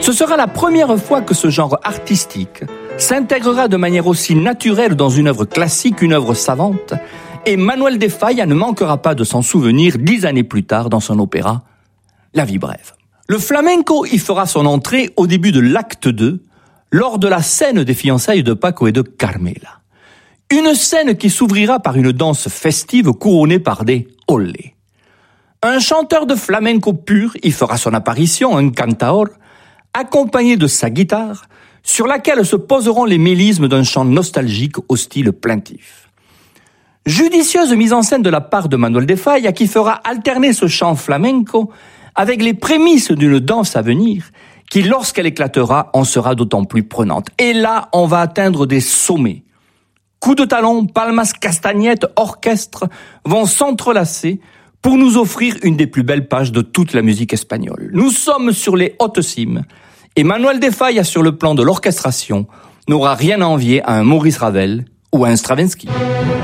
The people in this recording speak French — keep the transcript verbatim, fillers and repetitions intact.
Ce sera la première fois que ce genre artistique s'intégrera de manière aussi naturelle dans une œuvre classique, une œuvre savante, et Manuel de Falla ne manquera pas de s'en souvenir dix années plus tard dans son opéra La vie brève. Le flamenco y fera son entrée au début de l'acte deux, lors de la scène des fiançailles de Paco et de Carmela. Une scène qui s'ouvrira par une danse festive couronnée par des olé. Un chanteur de flamenco pur y fera son apparition, un cantaor, accompagné de sa guitare, sur laquelle se poseront les mélismes d'un chant nostalgique au style plaintif. Judicieuse mise en scène de la part de Manuel de Falla qui fera alterner ce chant flamenco avec les prémices d'une danse à venir qui, lorsqu'elle éclatera, en sera d'autant plus prenante. Et là, on va atteindre des sommets. Coups de talon, palmas, castagnettes, orchestre vont s'entrelacer pour nous offrir une des plus belles pages de toute la musique espagnole. Nous sommes sur les hautes cimes et Manuel de Falla, sur le plan de l'orchestration, n'aura rien à envier à un Maurice Ravel ou à un Stravinsky.